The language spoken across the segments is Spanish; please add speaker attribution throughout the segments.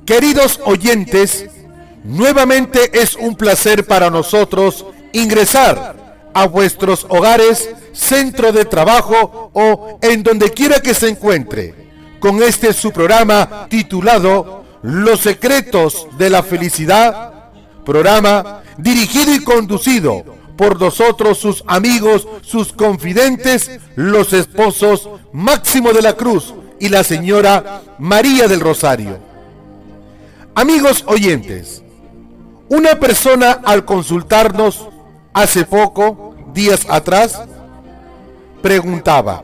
Speaker 1: Queridos oyentes, nuevamente es un placer para nosotros ingresar a vuestros hogares, centro de trabajo o en donde quiera que se encuentre, con este su programa titulado Los secretos de la felicidad, programa dirigido y conducido por nosotros, sus amigos, sus confidentes, los esposos Máximo de la Cruz y la señora María del Rosario. Amigos oyentes, una persona al consultarnos hace poco, días atrás, preguntaba,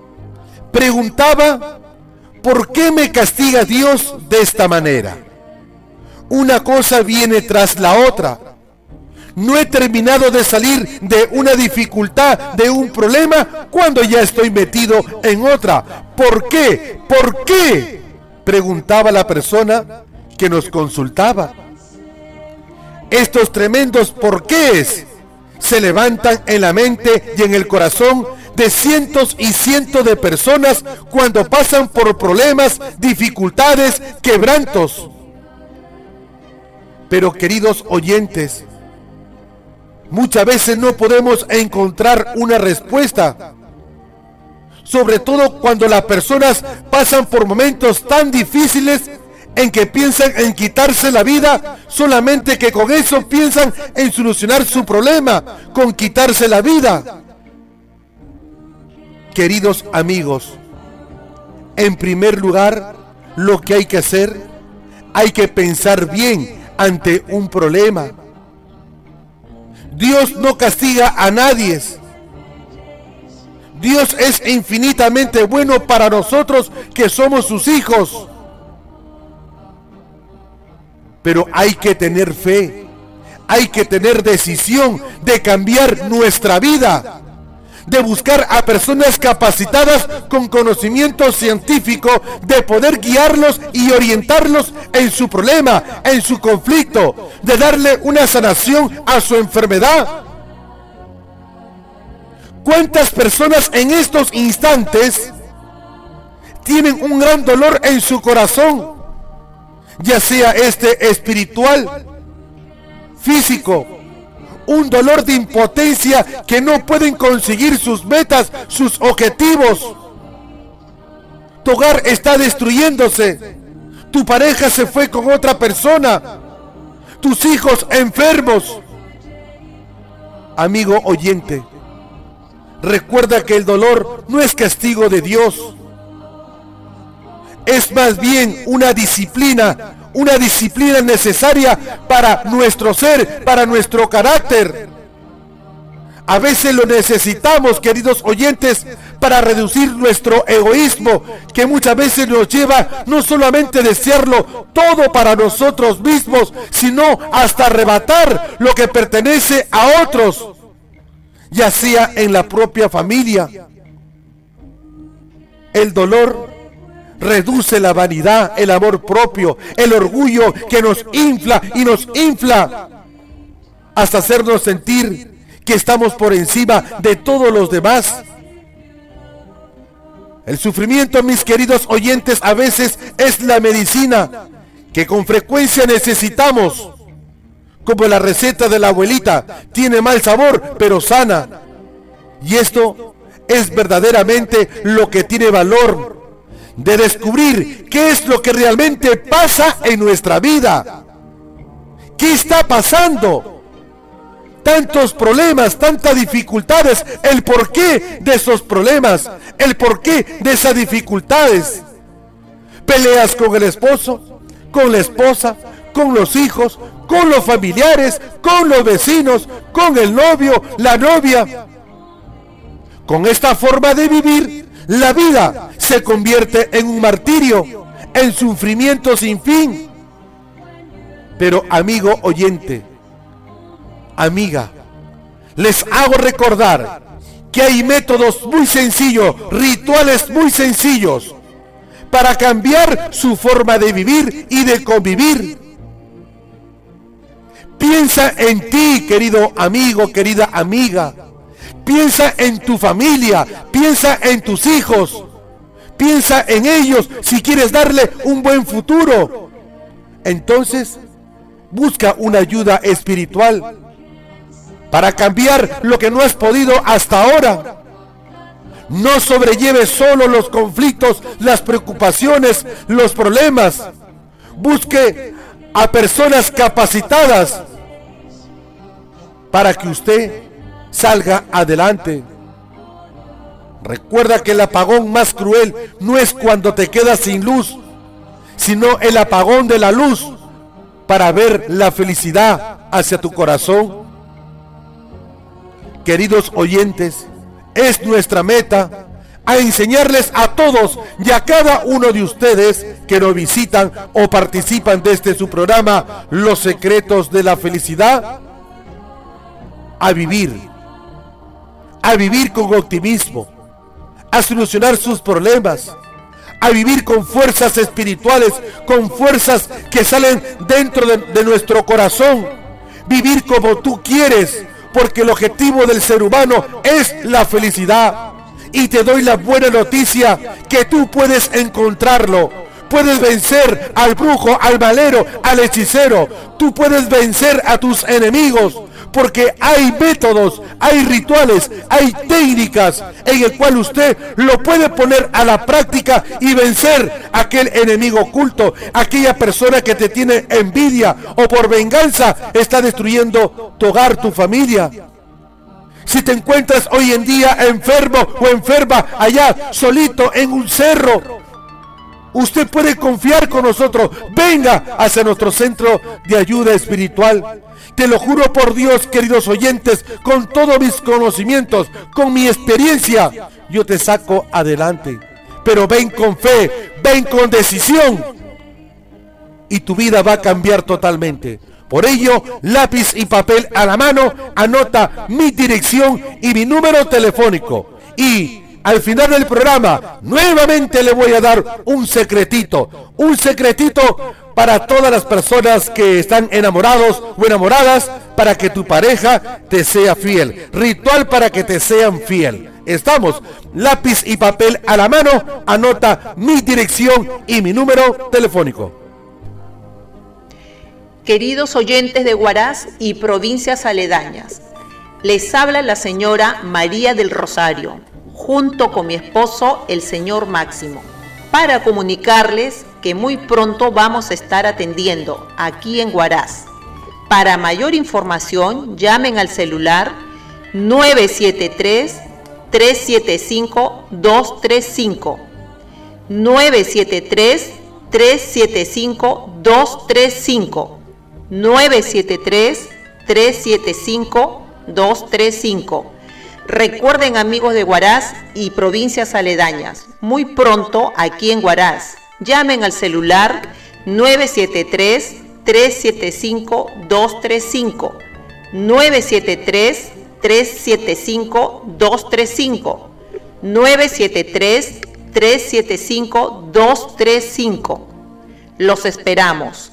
Speaker 1: ¿por qué me castiga Dios de esta manera? Una cosa viene tras la otra. No he terminado de salir de una dificultad, de un problema, cuando ya estoy metido en otra. ¿Por qué? ¿Por qué? Preguntaba la persona que nos consultaba. Estos tremendos porqués se levantan en la mente y en el corazón de cientos y cientos de personas cuando pasan por problemas, dificultades, quebrantos. Pero queridos oyentes, muchas veces no podemos encontrar una respuesta, sobre todo cuando las personas pasan por momentos tan difíciles en que piensan en quitarse la vida, solamente que con eso piensan en solucionar su problema, con quitarse la vida. Queridos amigos, en primer lugar, lo que hay que hacer, hay que pensar bien ante un problema. Dios no castiga a nadie. Dios es infinitamente bueno para nosotros que somos sus hijos. Pero hay que tener fe, hay que tener decisión de cambiar nuestra vida, de buscar a personas capacitadas con conocimiento científico, de poder guiarlos y orientarlos en su problema, en su conflicto, de darle una sanación a su enfermedad. ¿Cuántas personas en estos instantes tienen un gran dolor en su corazón? Ya sea espiritual, físico, un dolor de impotencia que no pueden conseguir sus metas, sus objetivos. Tu hogar está destruyéndose, tu pareja se fue con otra persona, tus hijos enfermos. Amigo oyente, recuerda que el dolor no es castigo de Dios. Es más bien una disciplina necesaria para nuestro ser, para nuestro carácter. A veces lo necesitamos, queridos oyentes, para reducir nuestro egoísmo, que muchas veces nos lleva no solamente a desearlo todo para nosotros mismos, sino hasta arrebatar lo que pertenece a otros, ya sea en la propia familia. El dolor reduce la vanidad, el amor propio, el orgullo que nos infla y nos infla hasta hacernos sentir que estamos por encima de todos los demás. El sufrimiento, mis queridos oyentes, a veces es la medicina que con frecuencia necesitamos, como la receta de la abuelita: tiene mal sabor pero sana. Y esto es verdaderamente lo que tiene valor, de descubrir qué es lo que realmente pasa en nuestra vida. ¿Qué está pasando? Tantos problemas, tantas dificultades, el porqué de esos problemas, el porqué de esas dificultades. Peleas con el esposo, con la esposa, con los hijos, con los familiares, con los vecinos, con el novio, la novia. Con esta forma de vivir, la vida se convierte en un martirio, en sufrimiento sin fin. Pero amigo oyente, amiga, les hago recordar que hay métodos muy sencillos, rituales muy sencillos, para cambiar su forma de vivir y de convivir. Piensa en ti, querido amigo, querida amiga. Piensa en tu familia, piensa en tus hijos, piensa en ellos si quieres darle un buen futuro. entonces busca una ayuda espiritual para cambiar lo que no has podido hasta ahora. No sobrelleve solo los conflictos, las preocupaciones, los problemas. Busque a personas capacitadas para que usted salga adelante. Recuerda que el apagón más cruel no es cuando te quedas sin luz, sino el apagón de la luz para ver la felicidad hacia tu corazón. Queridos oyentes, es nuestra meta a enseñarles a todos y a cada uno de ustedes que nos visitan o participan desde su programa Los Secretos de la Felicidad, a vivir con optimismo, a solucionar sus problemas, a vivir con fuerzas espirituales, con fuerzas que salen dentro de nuestro corazón, vivir como tú quieres, porque el objetivo del ser humano es la felicidad. Y te doy la buena noticia que tú puedes encontrarlo. Puedes vencer al brujo, al malero, al hechicero. Tú puedes vencer a tus enemigos, porque hay métodos, hay rituales, hay técnicas en el cual usted lo puede poner a la práctica y vencer a aquel enemigo oculto, aquella persona que te tiene envidia o por venganza está destruyendo tu hogar, tu familia. Si te encuentras hoy en día enfermo o enferma allá solito en un cerro, usted puede confiar con nosotros. Venga hacia nuestro centro de ayuda espiritual. Te lo juro por Dios, queridos oyentes, con todos mis conocimientos, con mi experiencia, yo te saco adelante. Pero ven con fe, ven con decisión y tu vida va a cambiar totalmente. Por ello, lápiz y papel a la mano, anota mi dirección y mi número telefónico. Y al final del programa, nuevamente le voy a dar un secretito para todas las personas que están enamorados o enamoradas, para que tu pareja te sea fiel. Ritual para que te sean fiel. Estamos, lápiz y papel a la mano, anota mi dirección y mi número telefónico.
Speaker 2: Queridos oyentes de Huaraz y provincias aledañas, les habla la señora María del Rosario, junto con mi esposo, el señor Máximo, para comunicarles que muy pronto vamos a estar atendiendo aquí en Huaraz. Para mayor información, llamen al celular 973-375-235, 973-375-235, 973-375-235. Recuerden, amigos de Huaraz y provincias aledañas, muy pronto aquí en Huaraz, llamen al celular 973-375-235, 973-375-235, 973-375-235. Los esperamos.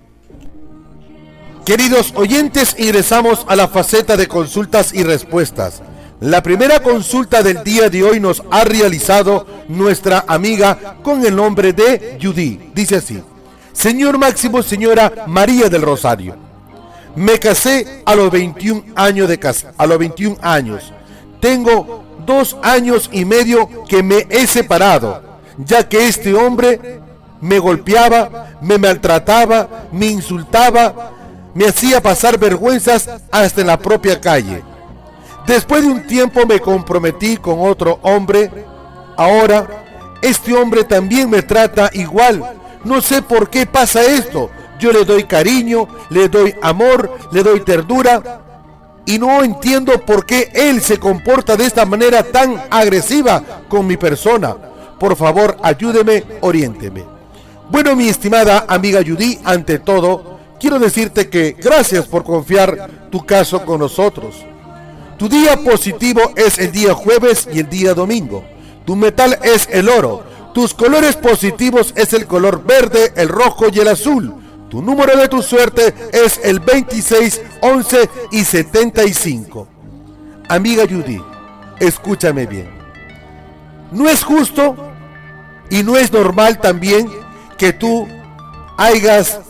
Speaker 1: Queridos oyentes, ingresamos a la faceta de consultas y respuestas. La primera consulta del día de hoy nos ha realizado nuestra amiga con el nombre de Judy. Dice así: Señor Máximo, señora María del Rosario, me casé a los 21 años de casa. A los 21 años. Tengo 2 años y medio que me he separado, ya que este hombre me golpeaba, me maltrataba, me insultaba, me hacía pasar vergüenzas hasta en la propia calle. Después de un tiempo me comprometí con otro hombre. Ahora este hombre también me trata igual. No sé por qué pasa esto. Yo le doy cariño, le doy amor, le doy ternura, y no entiendo por qué él se comporta de esta manera tan agresiva con mi persona. Por favor, ayúdeme, oriénteme. Bueno, mi estimada amiga Judy, ante todo quiero decirte que gracias por confiar tu caso con nosotros. Tu día positivo es el día jueves y el día domingo. Tu metal es el oro. Tus colores positivos es el color verde, el rojo y el azul. Tu número de tu suerte es el 26, 11 y 75. Amiga Judy, escúchame bien. No es justo y no es normal también que tú hayas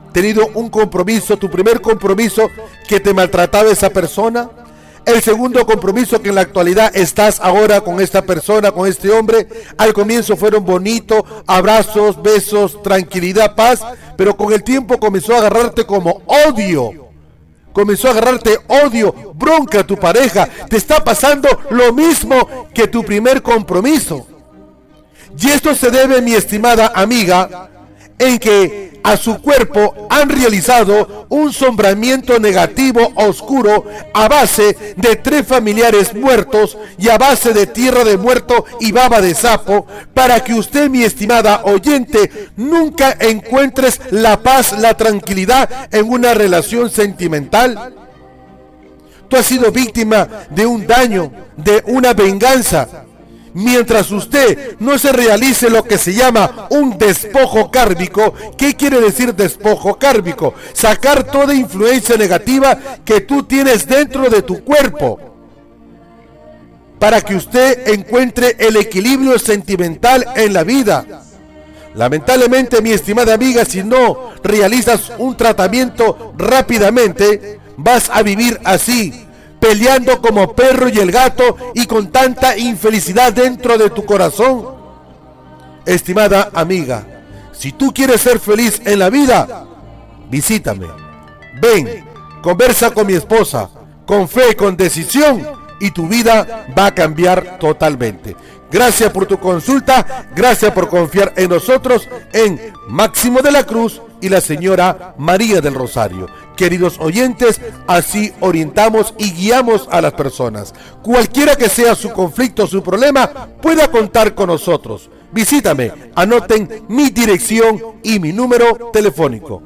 Speaker 1: tenido un compromiso, tu primer compromiso, que te maltrataba esa persona? El segundo compromiso, que en la actualidad estás ahora con esta persona, con este hombre. Al comienzo fueron bonitos, abrazos, besos, tranquilidad, paz, pero con el tiempo comenzó a agarrarte como odio. Comenzó a agarrarte odio, bronca a tu pareja. Te está pasando lo mismo que tu primer compromiso. Y esto se debe, mi estimada amiga, en que a su cuerpo han realizado un sombramiento negativo oscuro a base de 3 familiares muertos y a base de tierra de muerto y baba de sapo, para que usted, mi estimada oyente, nunca encuentres la paz, la tranquilidad en una relación sentimental. Tú has sido víctima de un daño, de una venganza. Mientras usted no se realice lo que se llama un despojo kármico. ¿Qué quiere decir despojo kármico? Sacar toda influencia negativa que tú tienes dentro de tu cuerpo, para que usted encuentre el equilibrio sentimental en la vida. Lamentablemente, mi estimada amiga, si no realizas un tratamiento rápidamente, vas a vivir así, peleando como perro y el gato, y con tanta infelicidad dentro de tu corazón. Estimada amiga, si tú quieres ser feliz en la vida, visítame. Ven, conversa con mi esposa, con fe, con decisión, y tu vida va a cambiar totalmente. Gracias por tu consulta, gracias por confiar en nosotros, en Máximo de la Cruz y la señora María del Rosario. Queridos oyentes, así orientamos y guiamos a las personas. Cualquiera que sea su conflicto, su problema, pueda contar con nosotros. Visítame, anoten mi dirección y mi número telefónico.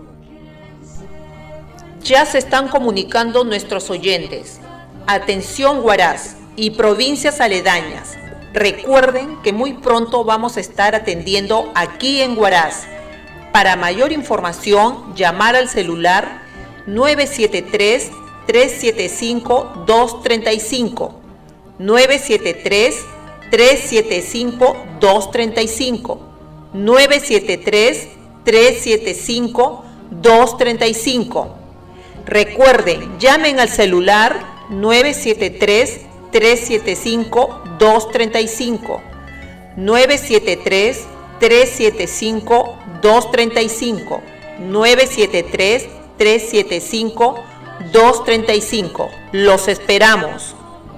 Speaker 2: Ya se están comunicando nuestros oyentes. Atención, Huaraz y provincias aledañas. Recuerden que muy pronto vamos a estar atendiendo aquí en Huaraz. Para mayor información, llamar al celular 973-375-235. 973-375-235. 973-375-235. Recuerden, llamen al celular 973-375-235. 973-375-235. 973-375-235. Los esperamos.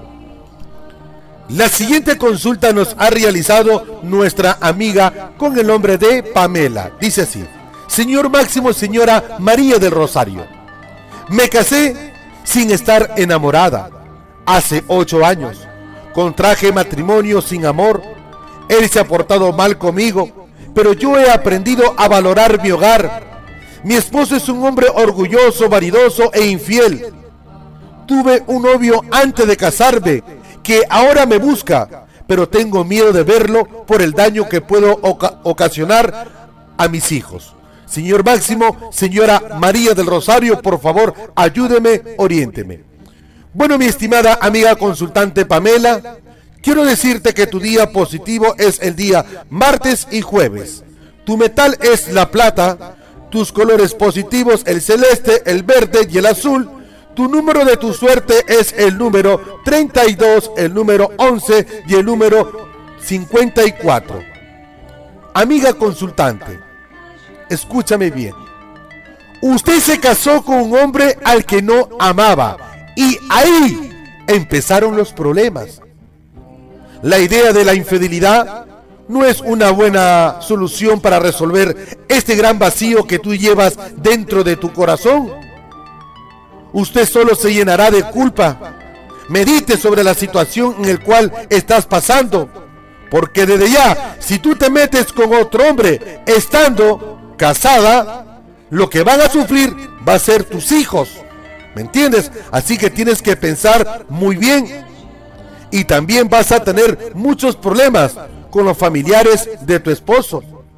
Speaker 1: La siguiente consulta nos ha realizado nuestra amiga con el nombre de Pamela. Dice así: Señor Máximo, señora María del Rosario, me casé sin estar enamorada. Hace 8 años contraje matrimonio sin amor. Él se ha portado mal conmigo, pero yo he aprendido a valorar mi hogar. Mi esposo es un hombre orgulloso, vanidoso e infiel. Tuve un novio antes de casarme que ahora me busca, pero tengo miedo de verlo por el daño que puedo ocasionar a mis hijos. Señor Máximo, señora María del Rosario, por favor, ayúdeme, oriénteme. Bueno, mi estimada amiga consultante Pamela, quiero decirte que tu día positivo es el día martes y jueves. Tu metal es la plata, tus colores positivos el celeste, el verde y el azul. Tu número de tu suerte es el número 32, el número 11 y el número 54. Amiga consultante, escúchame bien. Usted se casó con un hombre al que no amaba y ahí empezaron los problemas. La idea de la infidelidad no es una buena solución para resolver este gran vacío que tú llevas dentro de tu corazón. Usted solo se llenará de culpa. Medite sobre la situación en la cual estás pasando, porque desde ya, si tú te metes con otro hombre estando casada, lo que van a sufrir va a ser tus hijos, ¿me entiendes? Así que tienes que pensar muy bien, y también vas a tener muchos problemas con los familiares de tu esposo.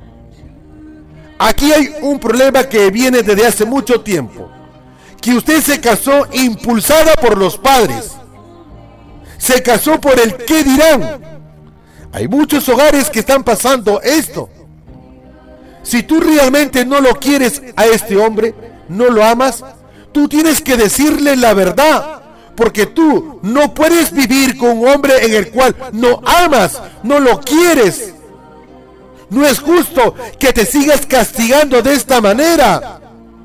Speaker 1: Aquí hay un problema que viene desde hace mucho tiempo, que usted se casó impulsada por los padres, se casó por el qué dirán. Hay muchos hogares que están pasando esto. Si tú realmente no lo quieres a este hombre, no lo amas, tú tienes que decirle la verdad, porque tú no puedes vivir con un hombre en el cual no amas, no lo quieres. No es justo que te sigas castigando de esta manera.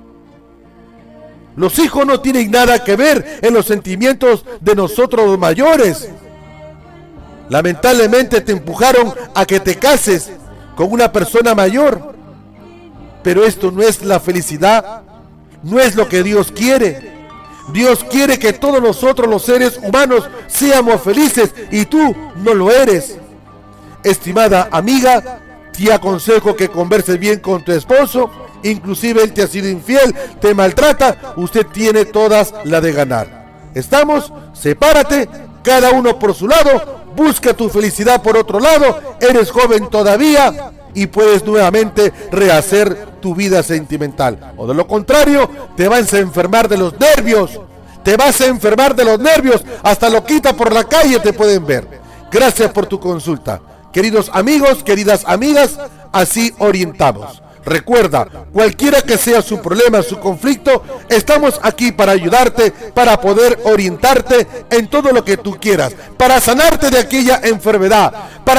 Speaker 1: Los hijos no tienen nada que ver en los sentimientos de nosotros los mayores. Lamentablemente te empujaron a que te cases con una persona mayor, pero esto no es la felicidad, no es lo que Dios quiere. Dios quiere que todos nosotros los seres humanos seamos felices y tú no lo eres. Estimada amiga, te aconsejo que converses bien con tu esposo, inclusive él te ha sido infiel, te maltrata, usted tiene todas las de ganar. ¿Estamos? Sepárate, cada uno por su lado, busca tu felicidad por otro lado, eres joven todavía y puedes nuevamente rehacer tu vida sentimental. O de lo contrario, te vas a enfermar de los nervios, hasta loquita por la calle te pueden ver. Gracias por tu consulta. Queridos amigos, queridas amigas, así orientamos. Recuerda, cualquiera que sea su problema, su conflicto, estamos aquí para ayudarte, para poder orientarte en todo lo que tú quieras, para sanarte de aquella enfermedad,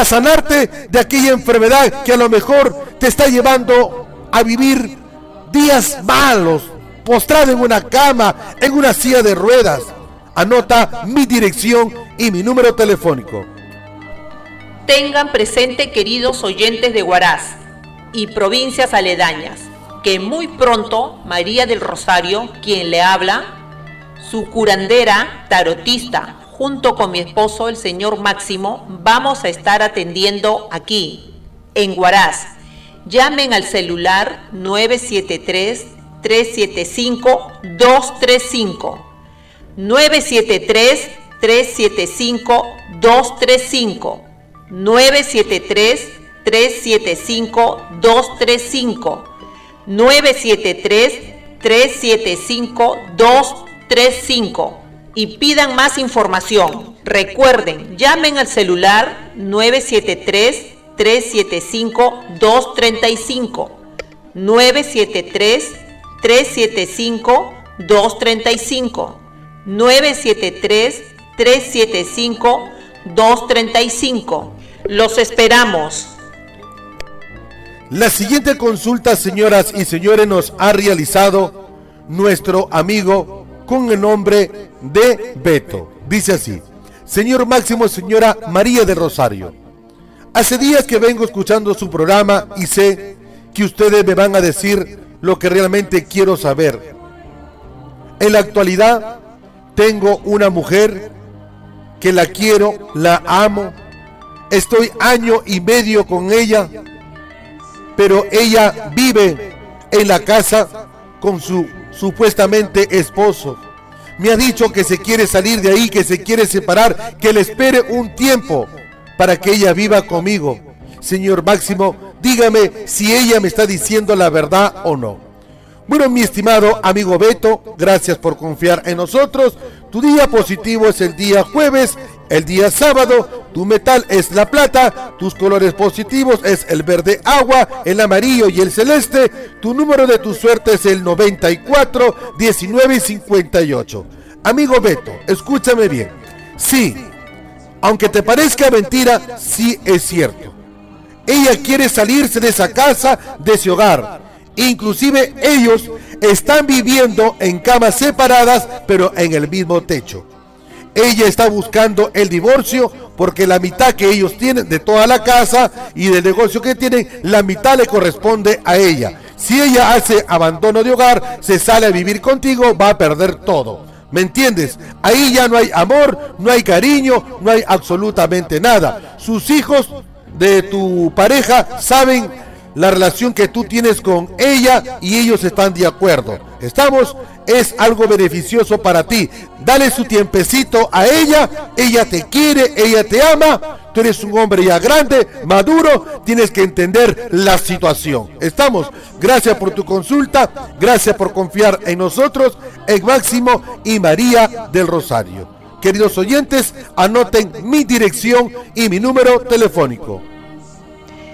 Speaker 1: que a lo mejor te está llevando a vivir días malos, postrado en una cama, en una silla de ruedas. Anota mi dirección y mi número telefónico.
Speaker 2: Tengan presente, queridos oyentes de Huaraz y provincias aledañas, que muy pronto María del Rosario, quien le habla, su curandera tarotista, junto con mi esposo, el señor Máximo, vamos a estar atendiendo aquí, en Huaraz. Llamen al celular 973-375-235. 973-375-235. 973-375-235. 973-375-235. Y pidan más información. Recuerden, llamen al celular 973-375-235. 973-375-235. 973-375-235. Los esperamos.
Speaker 1: La siguiente consulta, señoras y señores, nos ha realizado nuestro amigo con el nombre de Beto. Dice así: señor Máximo, señora María del Rosario, hace días que vengo escuchando su programa y sé que ustedes me van a decir lo que realmente quiero saber. En la actualidad tengo una mujer que la quiero, la amo, estoy año y medio con ella, pero ella vive en la casa con su supuestamente esposo. Me ha dicho que se quiere salir de ahí, que se quiere separar, que le espere un tiempo para que ella viva conmigo. Señor Máximo, dígame si ella me está diciendo la verdad o no. Bueno, mi estimado amigo Beto, gracias por confiar en nosotros. Tu día positivo es el día jueves, el día sábado, tu metal es la plata, tus colores positivos es el verde agua, el amarillo y el celeste, tu número de tu suerte es el 94, 19 y 58. Amigo Beto, escúchame bien. Sí, aunque te parezca mentira, sí es cierto. Ella quiere salirse de esa casa, de ese hogar. Inclusive ellos están viviendo en camas separadas, pero en el mismo techo. Ella está buscando el divorcio porque la mitad que ellos tienen de toda la casa y del negocio que tienen, la mitad le corresponde a ella. Si ella hace abandono de hogar, se sale a vivir contigo, va a perder todo. ¿Me entiendes? Ahí ya no hay amor, no hay cariño, no hay absolutamente nada. Sus hijos de tu pareja saben la relación que tú tienes con ella y ellos están de acuerdo. ¿Estamos? Es algo beneficioso para ti. Dale su tiempecito a ella te quiere, ella te ama, tú eres un hombre ya grande, maduro, tienes que entender la situación. ¿Estamos? Gracias por tu consulta, gracias por confiar en nosotros, en Máximo y María del Rosario. Queridos oyentes, anoten mi dirección y mi número telefónico.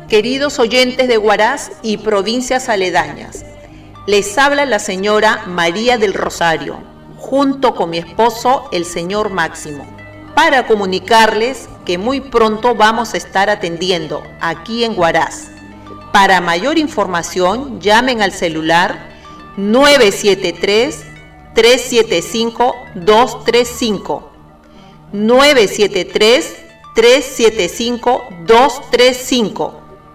Speaker 2: Queridos oyentes de Huaraz y provincias aledañas, les habla la señora María del Rosario, junto con mi esposo, el señor Máximo, para comunicarles que muy pronto vamos a estar atendiendo aquí en Huaraz. Para mayor información, llamen al celular 973-375-235. 973-375-235.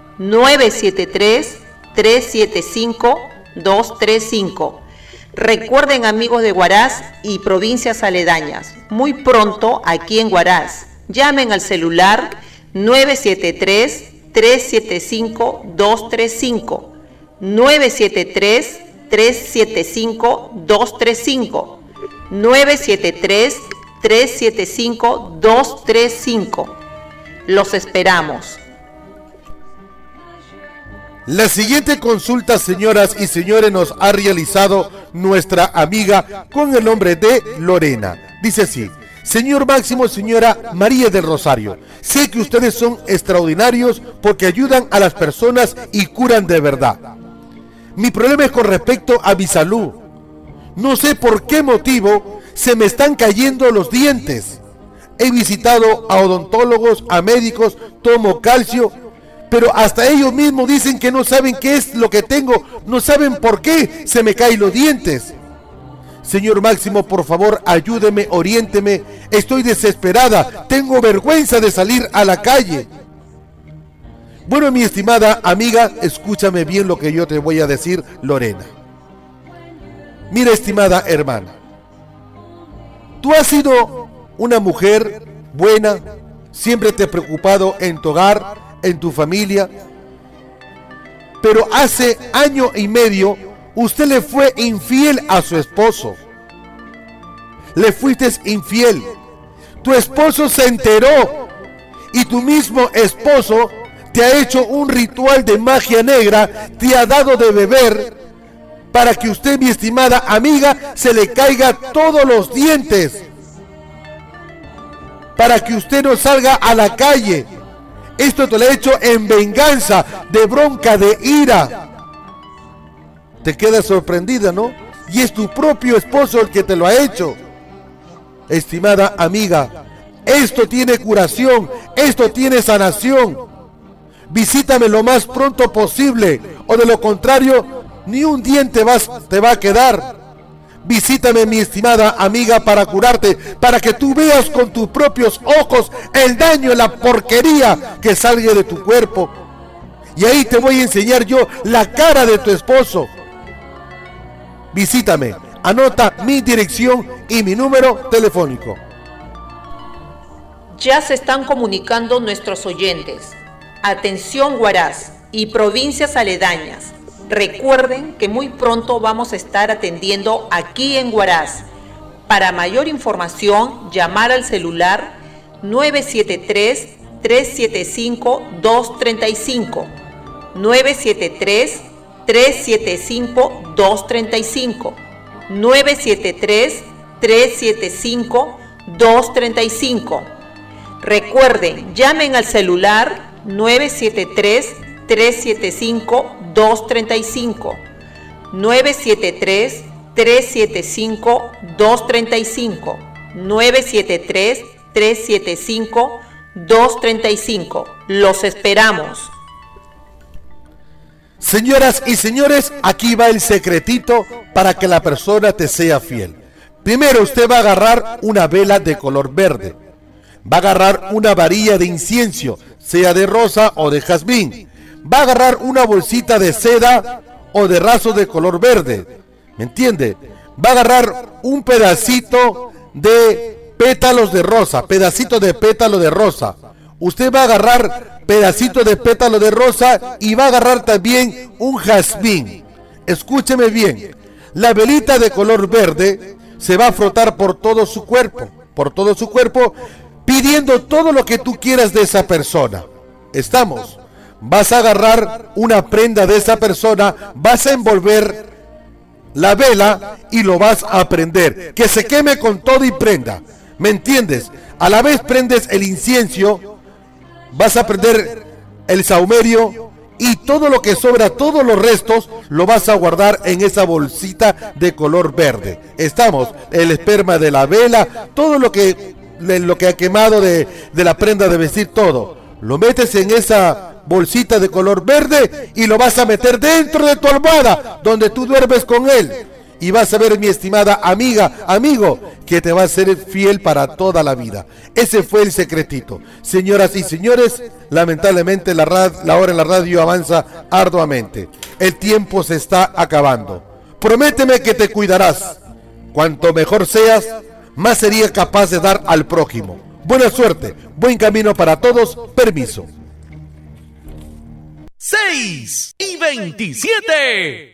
Speaker 2: 973-375-235. Recuerden, amigos de Huaraz y provincias aledañas, muy pronto aquí en Huaraz, llamen al celular 973-375-235. 973-375-235. 973-375-235. Los esperamos.
Speaker 1: La siguiente consulta, señoras y señores, nos ha realizado nuestra amiga con el nombre de Lorena. Dice así: señor Máximo, señora María del Rosario, sé que ustedes son extraordinarios porque ayudan a las personas y curan de verdad. Mi problema es con respecto a mi salud. No sé por qué motivo se me están cayendo los dientes. He visitado a odontólogos, a médicos, tomo calcio, pero hasta ellos mismos dicen que no saben qué es lo que tengo, no saben por qué se me caen los dientes. Señor Máximo, por favor, ayúdeme, oriénteme. Estoy desesperada, tengo vergüenza de salir a la calle. Bueno, mi estimada amiga, escúchame bien lo que yo te voy a decir, Lorena. Mira, estimada hermana, tú has sido una mujer buena, siempre te has preocupado en tu hogar, en tu familia, pero hace año y medio usted le fue infiel a su esposo. Le fuiste infiel. Tu esposo se enteró y tu mismo esposo te ha hecho un ritual de magia negra, te ha dado de beber para que usted, mi estimada amiga, se le caiga todos los dientes, para que usted no salga a la calle. Esto te lo he hecho en venganza, de bronca, de ira. Te quedas sorprendida, ¿no? Y es tu propio esposo el que te lo ha hecho. Estimada amiga, esto tiene curación, esto tiene sanación. Visítame lo más pronto posible, o de lo contrario, ni un diente te va a quedar. Visítame, mi estimada amiga, para curarte, para que tú veas con tus propios ojos el daño, la porquería que salga de tu cuerpo. Y ahí te voy a enseñar yo la cara de tu esposo. Visítame, anota mi dirección y mi número telefónico.
Speaker 2: Ya se están comunicando nuestros oyentes. Atención, Huaraz y provincias aledañas. Recuerden que muy pronto vamos a estar atendiendo aquí en Huaraz. Para mayor información, llamar al celular 973-375-235. 973-375-235. 973-375-235. Recuerden, llamen al celular 973-375-235. 973-375-235. 973-375-235. Los esperamos.
Speaker 1: Señoras y señores, aquí va el secretito para que la persona te sea fiel. Primero, usted va a agarrar una vela de color verde. Va a agarrar una varilla de incienso, sea de rosa o de jazmín. Va a agarrar una bolsita de seda o de raso de color verde. ¿Me entiende? Va a agarrar un pedacito de pétalos de rosa, pedacito de pétalo de rosa. Usted va a agarrar pedacito de pétalo de rosa y va a agarrar también un jazmín. Escúcheme bien. La velita de color verde se va a frotar por todo su cuerpo, pidiendo todo lo que tú quieras de esa persona. ¿Estamos? Vas a agarrar una prenda de esa persona, vas a envolver la vela y lo vas a prender. Que se queme con todo y prenda. ¿Me entiendes? A la vez prendes el incienso, vas a prender el saumerio Y todo lo que sobra, todos los restos, lo vas a guardar en esa bolsita de color verde. Estamos, el esperma de la vela, todo lo que ha quemado de la prenda de vestir, todo. Lo metes en esa bolsita de color verde y lo vas a meter dentro de tu almohada, donde tú duermes con él. Y vas a ver, mi estimada amiga, amigo, que te va a ser fiel para toda la vida. Ese fue el secretito. Señoras y señores, lamentablemente la hora en la radio avanza arduamente. El tiempo se está acabando. Prométeme que te cuidarás. Cuanto mejor seas, más sería capaz de dar al prójimo. Buena suerte, buen camino para todos. Permiso.
Speaker 3: 6:27